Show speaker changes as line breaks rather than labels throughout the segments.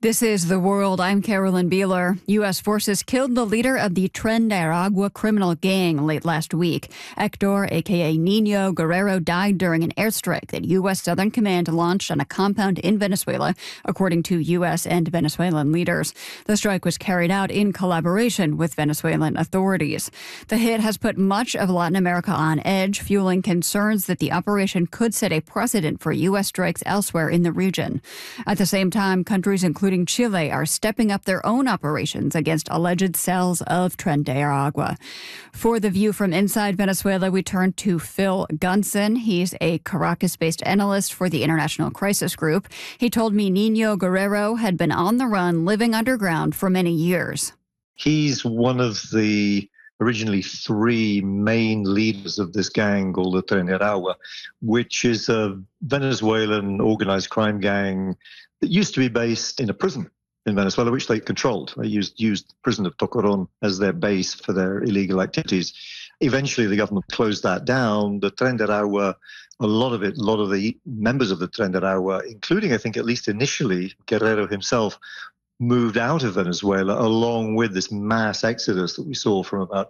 This is The World. I'm Carolyn Beeler. U.S. forces killed the leader of the Tren de Aragua criminal gang late last week. Hector, a.k.a. Nino Guerrero, died during an airstrike that U.S. Southern Command launched on a compound in Venezuela, according to U.S. and Venezuelan leaders. The strike was carried out in collaboration with Venezuelan authorities. The hit has put much of Latin America on edge, fueling concerns that the operation could set a precedent for U.S. strikes elsewhere in the region. At the same time, countries including Chile are stepping up their own operations against alleged cells of Tren de Aragua. For The View from inside Venezuela, we turn to Phil Gunson. He's a Caracas-based analyst for the International Crisis Group. He told me Nino Guerrero had been on the run, living underground for many years.
He's one of the originally three main leaders of this gang called the Tren de Aragua, which is a Venezuelan organized crime gang that used to be based in a prison in Venezuela, which they controlled. They used the prison of Tocorón as their base for their illegal activities. Eventually, the government closed that down. The Tren de Aragua, a lot of the members of the Tren de Aragua, including, I think, at least initially, Guerrero himself, moved out of Venezuela along with this mass exodus that we saw from about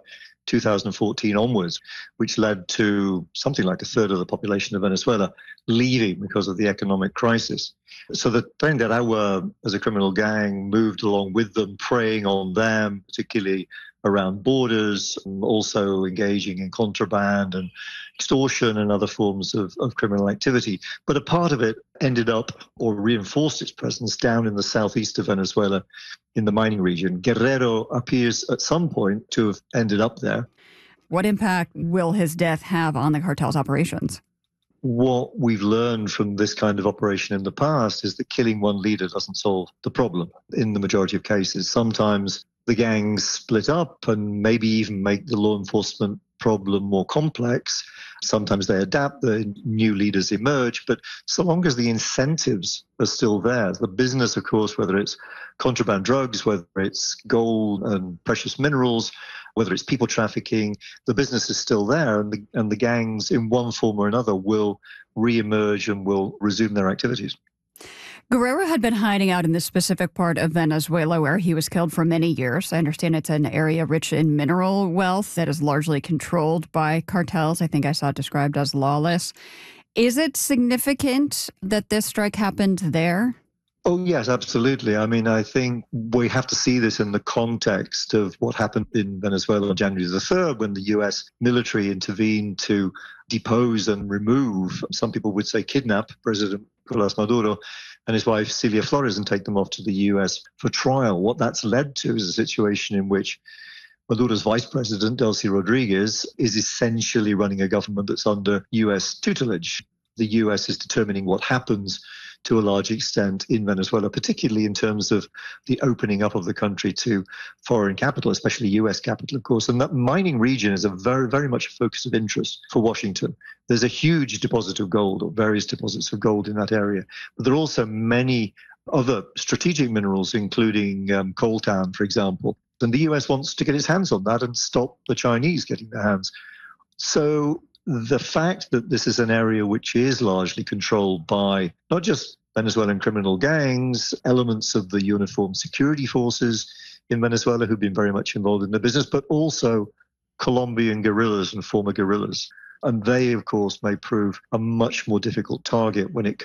2014 onwards, which led to something like a third of the population of Venezuela leaving because of the economic crisis. So the Tren de Aragua, as a criminal gang, moved along with them, preying on them, particularly around borders, also engaging in contraband and extortion and other forms of criminal activity. But a part of it ended up or reinforced its presence down in the southeast of Venezuela in the mining region. Guerrero appears at some point to have ended up there.
What impact will his death have on the cartel's operations?
What we've learned from this kind of operation in the past is that killing one leader doesn't solve the problem in the majority of cases. Sometimes the gangs split up and maybe even make the law enforcement problem more complex. Sometimes they adapt, the new leaders emerge, but so long as the incentives are still there, the business, of course, whether it's contraband drugs, whether it's gold and precious minerals, whether it's people trafficking, the business is still there, and the gangs in one form or another will re-emerge and will resume their activities.
Guerrero had been hiding out in this specific part of Venezuela where he was killed for many years. I understand it's an area rich in mineral wealth that is largely controlled by cartels. I think I saw it described as lawless. Is it significant that this strike happened there?
Oh, yes, absolutely. I mean, I think we have to see this in the context of what happened in Venezuela on January the 3rd when the U.S. military intervened to depose and remove, some people would say kidnap, President Nicolás Maduro and his wife Celia Flores and take them off to the U.S. for trial. What that's led to is a situation in which Maduro's vice president, Delcy Rodriguez, is essentially running a government that's under U.S. tutelage. The U.S. is determining what happens to a large extent in Venezuela, particularly in terms of the opening up of the country to foreign capital, especially U.S. capital, of course. And that mining region is a very, very much a focus of interest for Washington. There's a huge deposit of gold, or various deposits of gold in that area. But there are also many other strategic minerals, including coltan, for example. And the U.S. wants to get its hands on that and stop the Chinese getting their hands. So the fact that this is an area which is largely controlled by not just Venezuelan criminal gangs, elements of the uniformed security forces in Venezuela who've been very much involved in the business, but also Colombian guerrillas and former guerrillas. And they, of course, may prove a much more difficult target when it